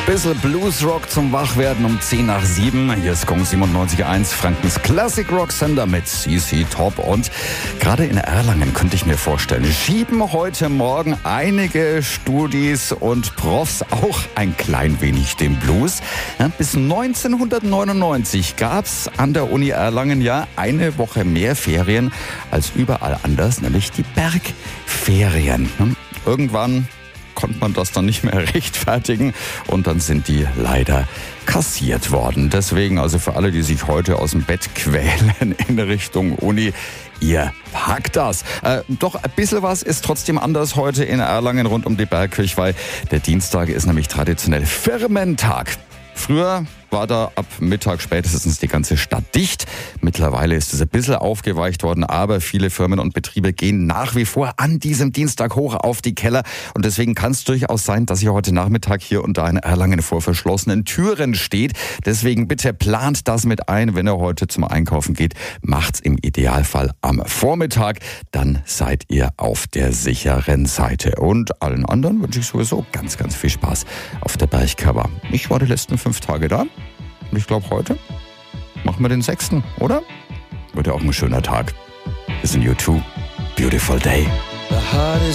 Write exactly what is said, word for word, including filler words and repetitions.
Bisschen Bluesrock zum Wachwerden um zehn nach sieben. Hier ist Gong siebenundneunzig Komma eins, Frankens Classic Rock Sender mit C C Top. Und gerade in Erlangen könnte ich mir vorstellen, schieben heute Morgen einige Studis und Profs auch ein klein wenig den Blues. Ja, bis neunzehnhundertneunundneunzig gab's an der Uni Erlangen ja eine Woche mehr Ferien als überall anders, nämlich die Bergferien. Irgendwann konnte man das dann nicht mehr rechtfertigen und dann sind die leider kassiert worden. Deswegen also für alle, die sich heute aus dem Bett quälen in Richtung Uni, ihr packt das. Äh, doch ein bisschen was ist trotzdem anders heute in Erlangen rund um die Bergkirche, weil der Dienstag ist nämlich traditionell Firmentag. Früher war da ab Mittag spätestens die ganze Stadt dicht. Mittlerweile ist es ein bisschen aufgeweicht worden, aber viele Firmen und Betriebe gehen nach wie vor an diesem Dienstag hoch auf die Keller. Und deswegen kann es durchaus sein, dass ihr heute Nachmittag hier und da in Erlangen vor verschlossenen Türen steht. Deswegen bitte plant das mit ein, wenn ihr heute zum Einkaufen geht. Macht's im Idealfall am Vormittag. Dann seid ihr auf der sicheren Seite. Und allen anderen wünsche ich sowieso ganz, ganz viel Spaß auf der Bergkörper. Ich war die letzten fünf Tage da. Und ich glaube, heute machen wir den sechsten, oder? Wird ja auch ein schöner Tag. Wir sind U zwei. Beautiful Day.